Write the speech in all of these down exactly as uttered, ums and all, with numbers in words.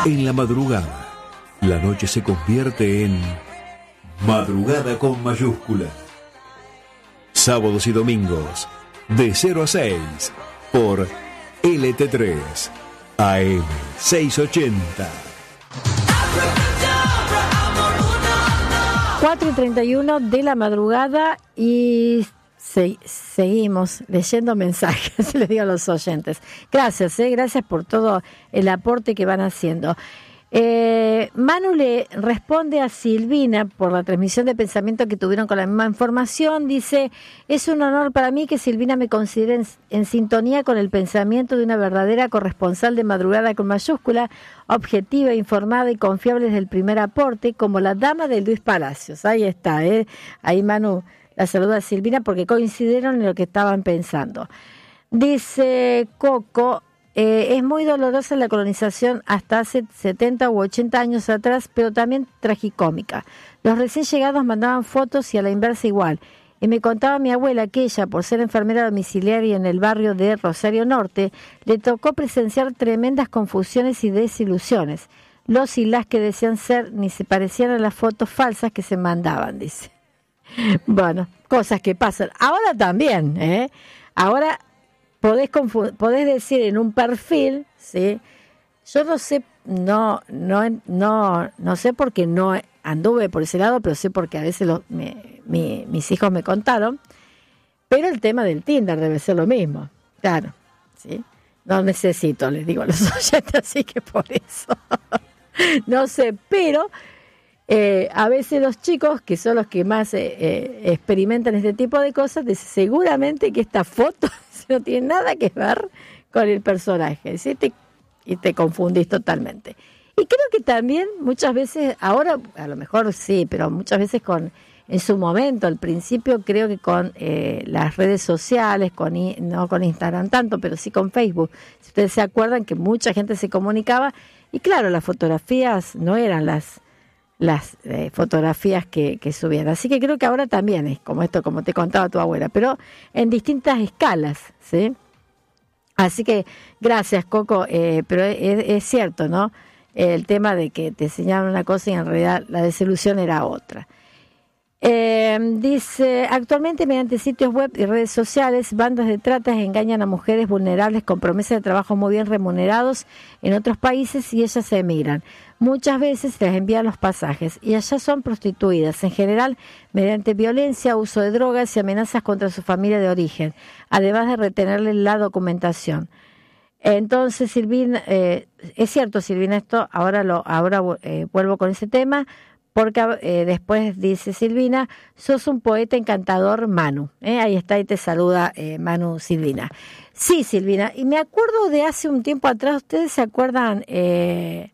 En la madrugada, la noche se convierte en madrugada con mayúscula. Sábados y domingos, de cero a seis, por L T tres, A M seiscientos ochenta. cuatro y treinta y uno de la madrugada y se, seguimos leyendo mensajes, les digo a los oyentes. Gracias, eh, gracias por todo el aporte que van haciendo. Eh, Manu le responde a Silvina por la transmisión de pensamiento que tuvieron con la misma información. Dice: es un honor para mí que Silvina me considere en, en sintonía con el pensamiento de una verdadera corresponsal de madrugada con mayúscula, objetiva, informada y confiable desde el primer aporte, como la dama de Luis Palacios. Ahí está, ¿eh? Ahí Manu la saluda a Silvina porque coincidieron en lo que estaban pensando. Dice Coco: Eh, es muy dolorosa la colonización hasta hace setenta u ochenta años atrás, pero también tragicómica. Los recién llegados mandaban fotos y a la inversa igual. Y me contaba mi abuela que ella, por ser enfermera domiciliaria en el barrio de Rosario Norte, le tocó presenciar tremendas confusiones y desilusiones. Los y las que decían ser ni se parecían a las fotos falsas que se mandaban, dice. Bueno, cosas que pasan. Ahora también, ¿eh? Ahora Podés, confu- podés decir en un perfil, ¿sí? Yo no sé, no, no, no, no sé porque no anduve por ese lado, pero sé porque a veces lo, me, mi, mis hijos me contaron. Pero el tema del Tinder debe ser lo mismo, claro, ¿sí? No necesito, les digo a los oyentes, así que por eso, no sé, pero eh, a veces los chicos, que son los que más eh, eh, experimentan este tipo de cosas, dicen seguramente que esta foto no tiene nada que ver con el personaje, ¿sí? te, y te confundís totalmente. Y creo que también muchas veces, ahora a lo mejor sí, pero muchas veces con, en su momento, al principio creo que con eh, las redes sociales, con no con Instagram tanto, pero sí con Facebook, si ustedes se acuerdan que mucha gente se comunicaba, y claro, las fotografías no eran las las eh, fotografías que, que subían. Así que creo que ahora también es como esto, como te contaba tu abuela, pero en distintas escalas, ¿sí? Así que gracias, Coco, eh, pero es, es cierto, ¿no? El tema de que te enseñaban una cosa y en realidad la desilusión era otra. Eh, dice: actualmente mediante sitios web y redes sociales, bandas de tratas engañan a mujeres vulnerables con promesas de trabajo muy bien remunerados en otros países y ellas se emigran. Muchas veces les envían los pasajes y allá son prostituidas, en general mediante violencia, uso de drogas y amenazas contra su familia de origen, además de retenerles la documentación. Entonces, Silvina, eh, es cierto, Silvina, esto, ahora, lo, ahora eh, vuelvo con ese tema, porque eh, después dice Silvina: sos un poeta encantador, Manu. ¿Eh? Ahí está, y te saluda eh, Manu Silvina. Sí, Silvina, y me acuerdo de hace un tiempo atrás, ¿ustedes se acuerdan? Eh,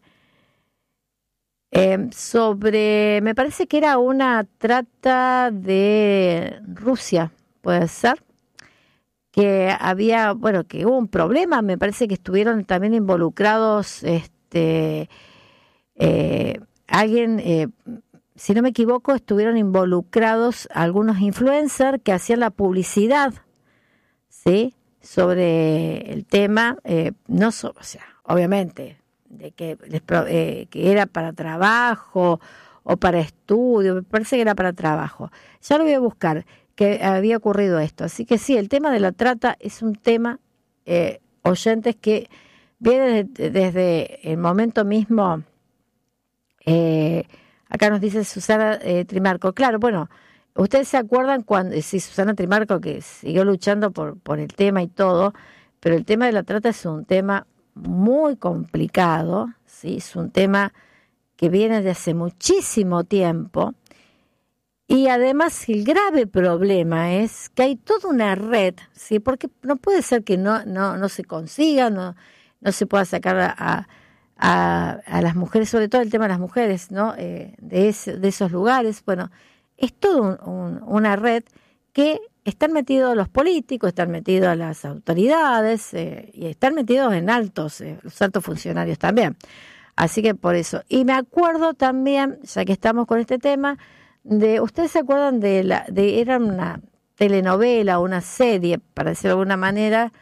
eh, sobre, me parece que era una trata de Rusia, ¿puede ser? Que había, bueno, que hubo un problema, me parece que estuvieron también involucrados, este... Eh, Alguien, eh, si no me equivoco, estuvieron involucrados algunos influencers que hacían la publicidad, ¿sí? Sobre el tema, eh, no so, o sea, obviamente, de que, eh, que era para trabajo o para estudio, me parece que era para trabajo. Ya lo voy a buscar, que había ocurrido esto. Así que sí, el tema de la trata es un tema, eh, oyentes, que viene desde, desde el momento mismo. Eh, acá nos dice Susana eh, Trimarco. Claro, bueno, ustedes se acuerdan cuando, sí, Susana Trimarco, que siguió luchando por, por el tema y todo, pero el tema de la trata es un tema muy complicado, ¿sí? Es un tema que viene de hace muchísimo tiempo, y además el grave problema es que hay toda una red, ¿sí? Porque no puede ser que no, no, no se consiga, no, no se pueda sacar a, a A, a las mujeres, sobre todo el tema de las mujeres, ¿no? Eh, de, ese, de esos lugares. Bueno, es toda un, un, una red que están metidos los políticos, están metidos las autoridades eh, y están metidos en altos, eh, los altos funcionarios también. Así que por eso. Y me acuerdo también, ya que estamos con este tema, de, ¿ustedes se acuerdan de la, de, era una telenovela, una serie, para decirlo de alguna manera,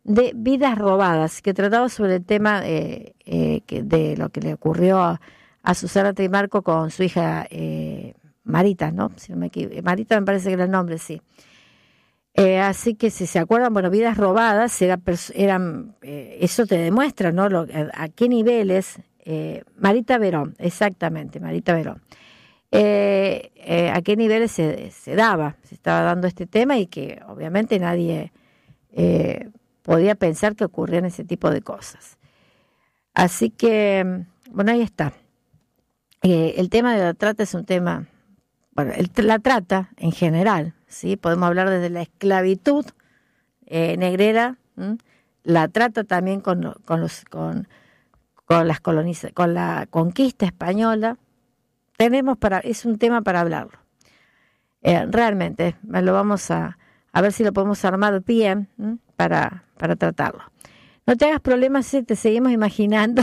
de Vidas Robadas, que trataba sobre el tema eh, eh, que de lo que le ocurrió a, a Susana Trimarco con su hija eh, Marita, ¿no? Si no me equivoco, Marita me parece que era el nombre, sí. Eh, así que si se acuerdan, bueno, Vidas Robadas era, eran, eh, eso te demuestra, ¿no? Lo, a, a qué niveles, eh, Marita Verón, exactamente, Marita Verón. Eh, eh, a qué niveles se, se daba, se estaba dando este tema y que obviamente nadie eh, podía pensar que ocurrían ese tipo de cosas. Así que, bueno, ahí está. Eh, el tema de la trata es un tema, bueno, el, la trata en general, ¿sí? Podemos hablar desde la esclavitud eh, negrera, ¿m? La trata también con, con, los, con, con, las coloniza, con la conquista española. Tenemos para, es un tema para hablarlo. Eh, realmente, lo vamos a, a ver si lo podemos armar bien para, para tratarlo. No te hagas problemas si te seguimos imaginando.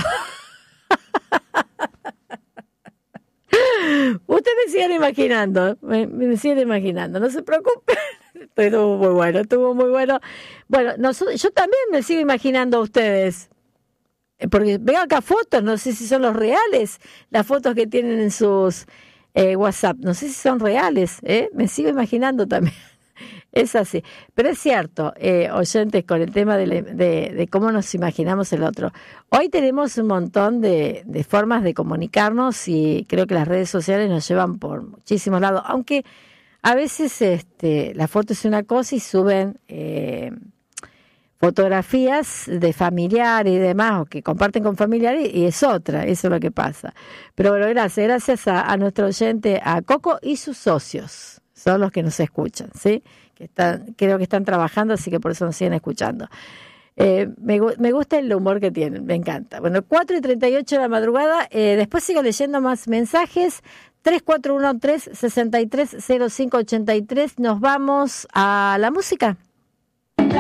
Ustedes me siguen imaginando, me, me siguen imaginando, no se preocupen. Estuvo muy bueno, estuvo muy bueno. Bueno, nosotros, yo también me sigo imaginando a ustedes. Porque veo acá fotos, no sé si son los reales, las fotos que tienen en sus eh, WhatsApp, no sé si son reales, ¿eh? Me sigo imaginando también, es así. Pero es cierto, eh, oyentes, con el tema de, de, de cómo nos imaginamos el otro. Hoy tenemos un montón de, de formas de comunicarnos y creo que las redes sociales nos llevan por muchísimos lados, aunque a veces este, la foto es una cosa y suben... Eh, fotografías de familiares y demás, o que comparten con familiares, y es otra, eso es lo que pasa. Pero bueno, gracias, gracias a, a nuestro oyente, a Coco y sus socios, son los que nos escuchan, ¿sí? Que están, creo que están trabajando, así que por eso nos siguen escuchando. Eh, me, me gusta el humor que tienen, me encanta. Bueno, cuatro y treinta y ocho de la madrugada, eh, después sigo leyendo más mensajes, tres cuatro uno tres, seis tres cero cinco ocho tres, nos vamos a la música.